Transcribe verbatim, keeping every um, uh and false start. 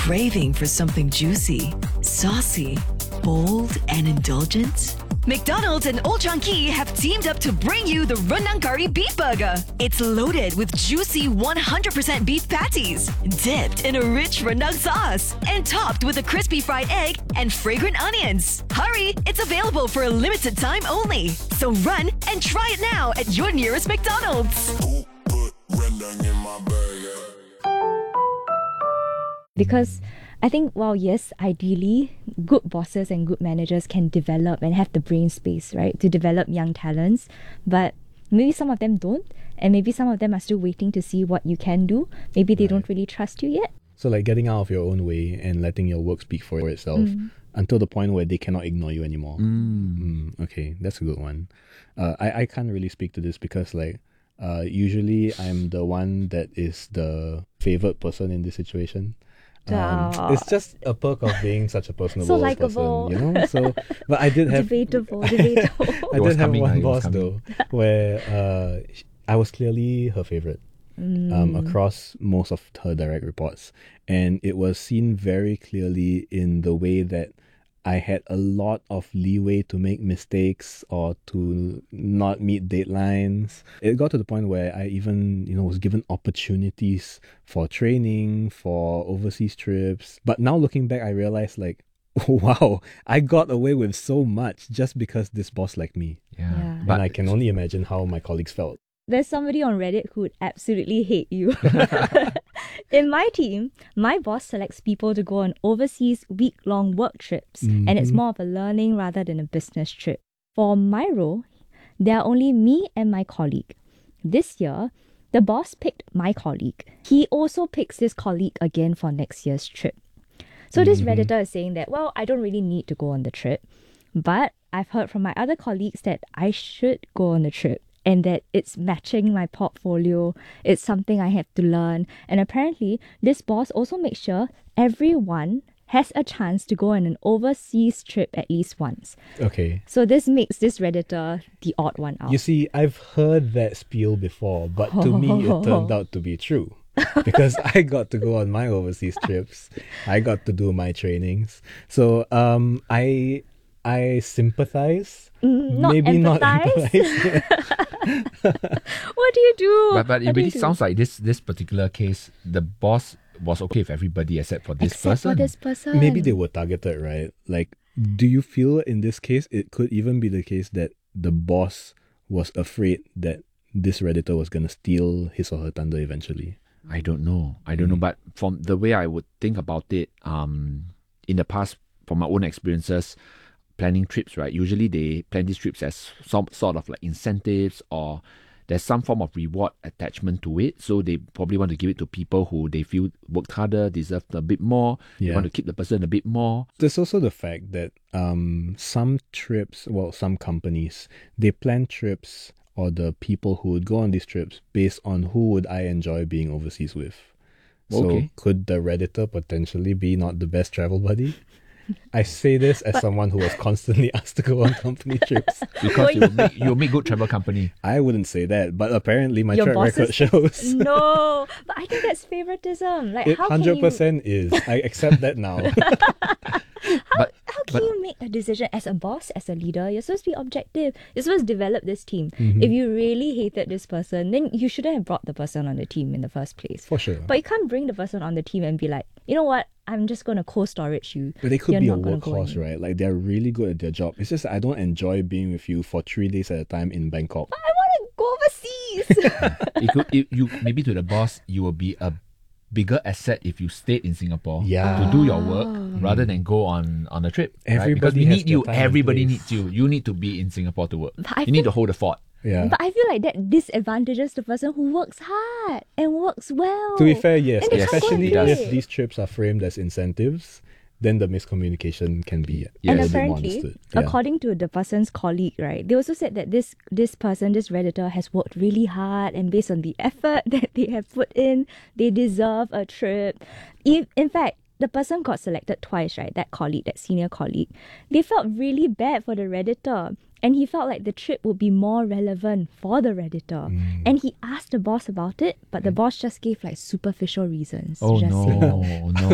craving for something juicy, saucy, bold, and indulgent? McDonald's and Old Chang Kee have teamed up to bring you the Rendang Curry Beef Burger. It's loaded with juicy one hundred percent beef patties, dipped in a rich rendang sauce, and topped with a crispy fried egg and fragrant onions. Hurry, it's available for a limited time only. So run and try it now at your nearest McDonald's. Put rendang in my burger. Because I think, well, yes, ideally, good bosses and good managers can develop and have the brain space, right, to develop young talents. But maybe some of them don't, and maybe some of them are still waiting to see what you can do. Maybe they Right. don't really trust you yet. So like getting out of your own way and letting your work speak for itself Mm. until the point where they cannot ignore you anymore. Mm. Mm, okay, that's a good one. Uh, I, I can't really speak to this because like uh, usually I'm the one that is the favored person in this situation. Um, Ah. it's just a perk of being such a personable So likeable. person, you know. So, but I did have Debatable, debatable. I It was did have coming, one it was boss though, where uh, sh- I was clearly her favorite um, Mm. across most of her direct reports, and it was seen very clearly in the way that I had a lot of leeway to make mistakes or to not meet deadlines. It got to the point where I even, you know, was given opportunities for training, for overseas trips. But now looking back, I realized like, wow, I got away with so much just because this boss liked me. Yeah. Yeah. But I can only imagine how my colleagues felt. There's somebody on Reddit who would absolutely hate you. In my team, my boss selects people to go on overseas week-long work trips, and it's Mhm. more of a learning rather than a business trip. For my role, there are only me and my colleague. This year, the boss picked my colleague. He also picks this colleague again for next year's trip. So this Mhm. Redditor is saying that, well, I don't really need to go on the trip, but I've heard from my other colleagues that I should go on the trip and that it's matching my portfolio. It's something I have to learn. And apparently, this boss also makes sure everyone has a chance to go on an overseas trip at least once. Okay. So this makes this Redditor the odd one out. You see, I've heard that spiel before, but to me, it turned out to be true. Because I got to go on my overseas trips. I got to do my trainings. So um, I I sympathize. Mm, not Maybe not empathize? empathize. What do you do? But, but it What do you really do? sounds like this this particular case, the boss was okay with everybody except for this Except person. for this person. Maybe they were targeted, right? Like, do you feel in this case, it could even be the case that the boss was afraid that this Redditor was going to steal his or her thunder eventually? I don't know. I don't know. But from the way I would think about it, um, in the past, from my own experiences, planning trips, right? Usually they plan these trips as some sort of like incentives, or there's some form of reward attachment to it. So they probably want to give it to people who they feel worked harder, deserved a bit more. They Yeah. want to keep the person a bit more. There's also the fact that um, some trips, well, some companies, they plan trips or the people who would go on these trips based on who would I enjoy being overseas with. So Okay. could the Redditor potentially be not the best travel buddy? I say this as someone who was constantly asked to go on company trips. Because you make, you make good travel company. I wouldn't say that, but apparently my Your track record bosses- shows No, but I think that's favoritism. Like, it how one hundred percent can you, is. I accept that now. But how can but you make a decision as a boss, as a leader? You're supposed to be objective. You're supposed to develop this team. Mm-hmm. If you really hated this person, then you shouldn't have brought the person on the team in the first place. For sure. But you can't bring the person on the team and be like, you know what? I'm just going to co-storage you. But they could You're be a not gonna go workhorse, anywhere." right? Like they're really good at their job. It's just that I don't enjoy being with you for three days at a time in Bangkok. I want to go overseas. it could, it, you maybe to the boss, you will be a bigger asset if you stayed in Singapore Yeah. to do your work rather than go on, on a trip. right? Because Everybody we has need their you. time and Everybody place. needs you. You need to be in Singapore to work. But I You need feel- to hold the fort. Yeah. But I feel like that disadvantages the person who works hard and works well. To be fair, yes. And they can't Especially go and if play. these trips are framed as incentives, then the miscommunication can be a Yes. And little bit more apparently, understood. Yeah. according to the person's colleague, right, they also said that this this person, this Redditor, has worked really hard, and based on the effort that they have put in, they deserve a trip. If, in fact, the person got selected twice, right? That colleague, that senior colleague. They felt really bad for the Redditor. And he felt like the trip would be more relevant for the Redditor. Mm. And he asked the boss about it, but the boss just gave like superficial reasons. to Oh just say no. no, no.